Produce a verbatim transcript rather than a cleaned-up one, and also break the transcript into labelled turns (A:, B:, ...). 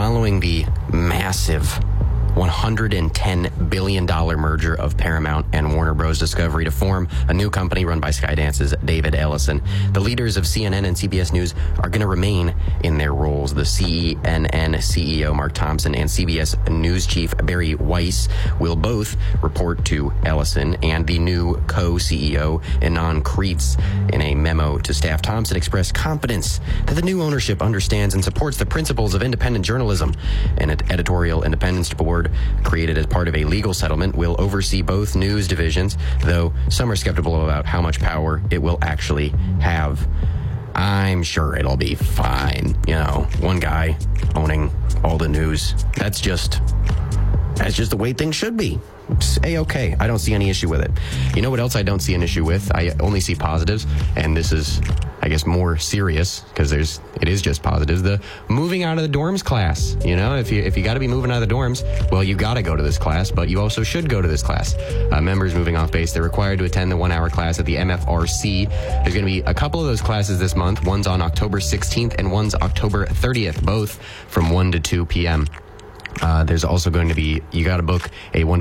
A: following the massive one hundred ten billion dollars merger of Paramount and Warner Bros. Discovery to form a new company run by Skydance's David Ellison. The leaders of C N N and C B S News are going to remain in their roles. The C N N C E O, Mark Thompson, and C B S News chief, Barry Weiss, will both report to Ellison, and the new co-C E O, Anand Kreitz, in a memo to staff, Thompson expressed confidence that the new ownership understands and supports the principles of independent journalism. An editorial independence board created as part of a legal settlement will oversee both news divisions, though some are skeptical about how much power it will actually have. I'm sure it'll be fine. You know, one guy owning all the news. That's just, that's just the way things should be. It's A-okay. I don't see any issue with it. You know what else I don't see an issue with? I only see positives, and this is, I guess, more serious because there's, it is just positives. The moving out of the dorms class. You know, if you if you got to be moving out of the dorms, well, you got to go to this class, but you also should go to this class. Uh, members moving off base, they're required to attend the one-hour class at the M F R C. There's going to be a couple of those classes this month. One's on October sixteenth and one's October thirtieth, both from one to two p.m. Uh, there's also going to be, you got to book a one